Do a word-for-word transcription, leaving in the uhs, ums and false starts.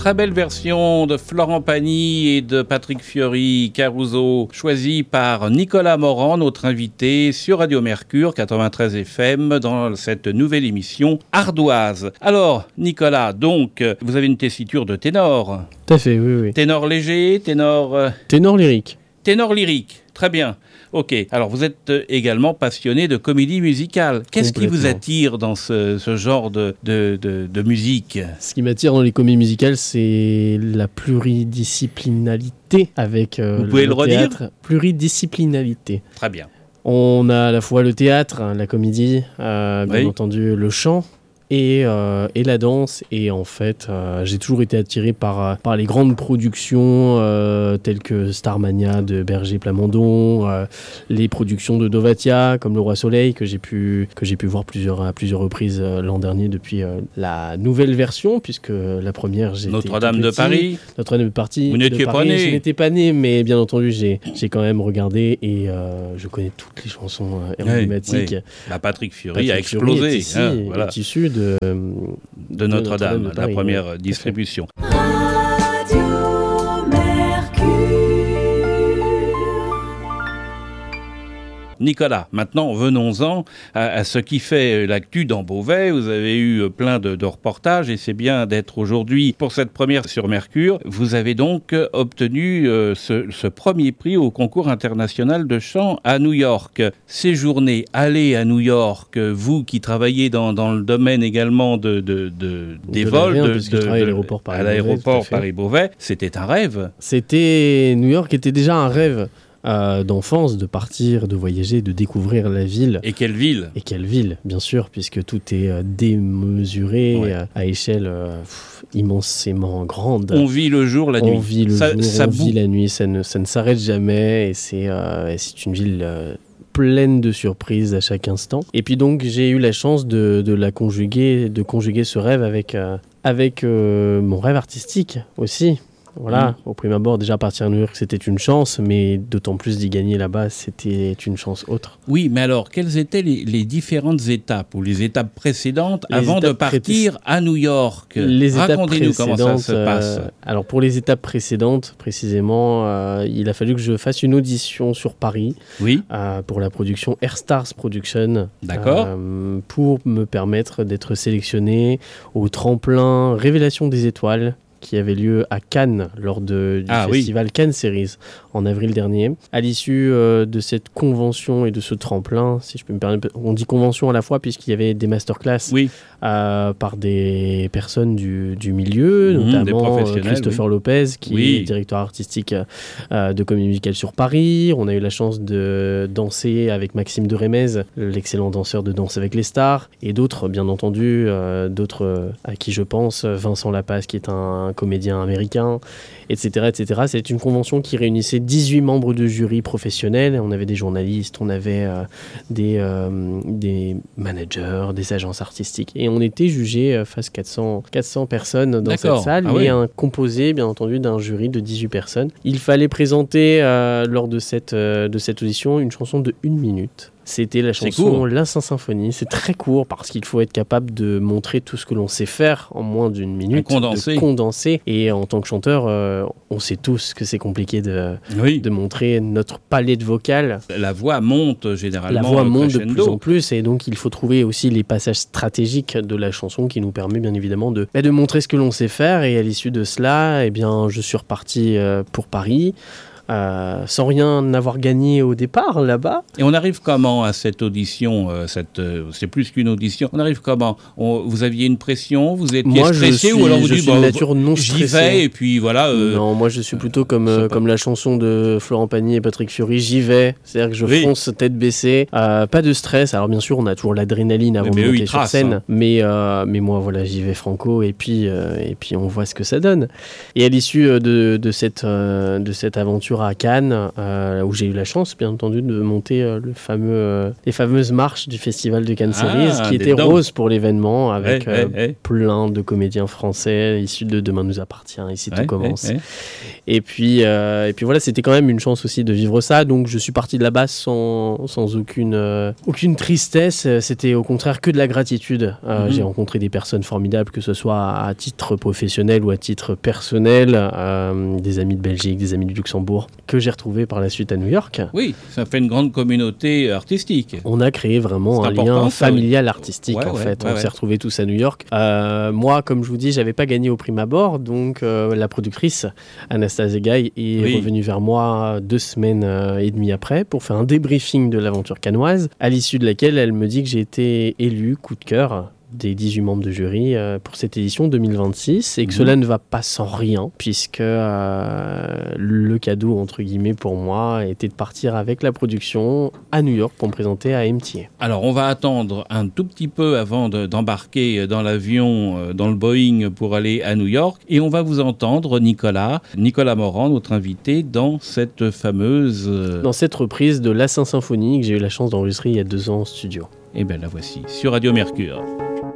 très belle version de Florent Pagny et de Patrick Fiori Caruso, choisie par Nicolas Morand, notre invité sur Radio Mercure quatre-vingt-treize F M dans cette nouvelle émission ardoise. Alors, Nicolas, donc, vous avez une tessiture de ténor. Tout à fait, oui, oui. Ténor léger, ténor... Euh... Ténor lyrique. Ténor lyrique, très bien. Ok, alors vous êtes également passionné de comédie musicale. Qu'est-ce qui vous attire dans ce, ce genre de, de, de, de musique ? Ce qui m'attire dans les comédies musicales, c'est la pluridisciplinalité avec euh, vous pouvez le, le redire ? théâtre. Pluridisciplinalité. Très bien. On a à la fois le théâtre, la comédie, euh, bien oui. entendu le chant. Et, euh, et la danse, et en fait euh, j'ai toujours été attiré par, par les grandes productions euh, telles que Starmania de Berger Plamondon, euh, les productions de Dovatia comme Le Roi Soleil que j'ai pu, que j'ai pu voir plusieurs, à plusieurs reprises euh, l'an dernier depuis euh, la nouvelle version, puisque la première j'étais Notre-Dame de Paris. Notre-Dame de Paris. Vous n'étiez pas né. Je n'étais pas né, mais bien entendu j'ai, j'ai quand même regardé et euh, je connais toutes les chansons euh, emblématiques. Oui, oui. Bah, Patrick Fiori Patrick a explosé. Fiori est ici, hein, voilà. est issu de De, de Notre-Dame, Notre-Dame de Paris, la première ouais. distribution. Radio Mercure. Nicolas, maintenant venons-en à, à ce qui fait l'actu dans Beauvais. Vous avez eu plein de, de reportages et c'est bien d'être aujourd'hui pour cette première sur Mercure. Vous avez donc obtenu euh, ce, ce premier prix au concours international de chant à New York. Séjourner, aller à New York, vous qui travaillez dans, dans le domaine également de, de, de, des de vols, l'aérien, de, de, de, à l'aéroport à l'aéroport Paris-Beauvais, c'était un rêve. C'était New York était déjà un rêve. Euh, d'enfance, de partir, de voyager, de découvrir la ville. Et quelle ville ? Et quelle ville, bien sûr, puisque tout est euh, démesuré ouais. euh, à échelle euh, pff, immensément grande. On vit le jour, la on nuit. On vit le ça, jour, ça on bou- vit la nuit, ça ne, ça ne s'arrête jamais et c'est, euh, et c'est une ville euh, pleine de surprises à chaque instant. Et puis donc j'ai eu la chance de, de la conjuguer, de conjuguer ce rêve avec, euh, avec euh, mon rêve artistique aussi. Voilà, mmh. Au prime abord, déjà partir à New York, c'était une chance, mais d'autant plus d'y gagner là-bas, c'était une chance autre. Oui, mais alors, quelles étaient les, les différentes étapes ou les étapes précédentes les avant étapes de partir pré- à New York ? Les Racontez-nous comment ça se passe. Euh, alors, pour les étapes précédentes, précisément, euh, il a fallu que je fasse une audition sur Paris oui. euh, pour la production Air Stars Production. D'accord. Euh, pour me permettre d'être sélectionné au tremplin Révélation des étoiles, qui avait lieu à Cannes lors de, du ah, festival oui. Cannes Series en avril dernier. À l'issue euh, de cette convention et de ce tremplin, si je peux me permettre, on dit convention à la fois puisqu'il y avait des masterclass oui. euh, par des personnes du, du milieu, mmh, notamment euh, Christopher oui. Lopez, qui oui. est directeur artistique euh, de comédie musicale sur Paris. On a eu la chance de danser avec Maxime de Rémez, l'excellent danseur de Danse avec les stars, et d'autres, bien entendu, euh, d'autres euh, à qui je pense, Vincent Lapace, qui est un un comédien américain, et cetera, et cetera. C'est une convention qui réunissait dix-huit membres de jury professionnels. On avait des journalistes, on avait euh, des, euh, des managers, des agences artistiques. Et on était jugés euh, face quatre cents, quatre cents personnes dans D'accord. cette salle, ah, et oui. un composé, bien entendu, d'un jury de dix-huit personnes. Il fallait présenter, euh, lors de cette, euh, de cette audition, une chanson de une minute. C'était la chanson La Saint-Symphonie. C'est très court parce qu'il faut être capable de montrer tout ce que l'on sait faire en moins d'une minute. Condensé. De condenser. Et en tant que chanteur, euh, on sait tous que c'est compliqué de, oui. de montrer notre palette vocale. La voix monte généralement. La voix monte crescendo. de plus en plus. Et donc, il faut trouver aussi les passages stratégiques de la chanson qui nous permet bien évidemment de, bah, de montrer ce que l'on sait faire. Et à l'issue de cela, eh bien, je suis reparti euh, pour Paris. Euh, sans rien avoir gagné au départ là-bas. Et on arrive comment à cette audition euh, cette, euh, c'est plus qu'une audition. On arrive comment on, vous aviez une pression, vous étiez moi, stressé je suis, ou alors vous je dites suis bah, de nature non j'y stressée. vais et puis voilà. Euh, non, moi je suis plutôt comme, euh, comme la chanson de Florent Pagny et Patrick Fiori, j'y vais. C'est-à-dire que je oui. fonce tête baissée, euh, pas de stress. Alors bien sûr, on a toujours l'adrénaline avant mais de monter sur scène, hein. mais, euh, mais moi voilà, j'y vais franco et puis, euh, et puis on voit ce que ça donne. Et à l'issue de, de, cette, euh, de cette aventure ouverture à Cannes, euh, où j'ai eu la chance, bien entendu, de monter euh, le fameux, euh, les fameuses marches du Festival de Cannes ah, Series, qui étaient roses pour l'événement, avec ouais, euh, ouais, ouais. plein de comédiens français issus de Demain nous appartient, ici ouais, tout commence. Ouais, ouais. Et puis, euh, et puis voilà, c'était quand même une chance aussi de vivre ça. Donc je suis parti de là-bas sans, sans aucune, euh, aucune tristesse. C'était au contraire que de la gratitude. Euh, mm-hmm. J'ai rencontré des personnes formidables, que ce soit à titre professionnel ou à titre personnel, euh, des amis de Belgique, des amis du Luxembourg, que j'ai retrouvés par la suite à New York. Oui, ça fait une grande communauté artistique. On a créé vraiment un lien familial oui. artistique ouais, en ouais, fait. Ouais, On ouais. s'est retrouvés tous à New York. Euh, moi, comme je vous dis, j'avais pas gagné au prime abord, donc euh, la productrice Anastasia Gay est oui. revenue vers moi deux semaines et demie après pour faire un débriefing de l'aventure cannoise, à l'issue de laquelle elle me dit que j'ai été élu coup de cœur des dix-huit membres de jury euh, pour cette édition deux mille vingt-six et que mmh. cela ne va pas sans rien puisque euh, le cadeau entre guillemets pour moi était de partir avec la production à New York pour me présenter à M T A. Alors on va attendre un tout petit peu avant de, d'embarquer dans l'avion, euh, dans le Boeing pour aller à New York et on va vous entendre Nicolas, Nicolas Morand, notre invité dans cette fameuse... Euh... Dans cette reprise de La Saint Symphonie que j'ai eu la chance d'enregistrer il y a deux ans en studio. Et bien la voici sur Radio Mercure.